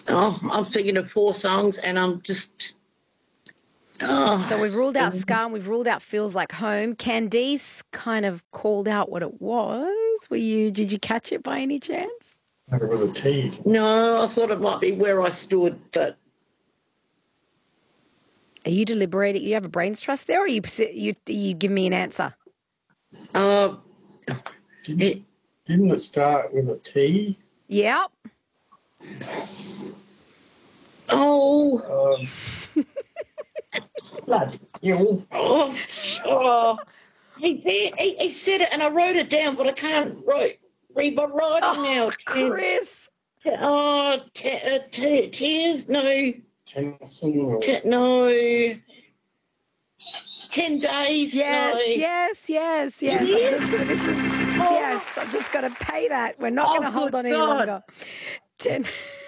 Oh, I'm thinking of 4 songs, and I'm just. Oh. So we've ruled out Ska and we've ruled out Feels Like Home. Candice kind of called out what it was. Did you catch it by any chance? With a T. No, I thought it might be Where I Stood, but. Are you deliberating? You have a brain's trust there, or you give me an answer? Didn't it start with a T? Yep. Oh. Blood. You. He said it, and I wrote it down, but I can't read my writing now. Chris. Tears? No. Tennyson. No. 10 days? Yes, No. yes. I'm just going to pay that. We're not going to hold on any longer. 10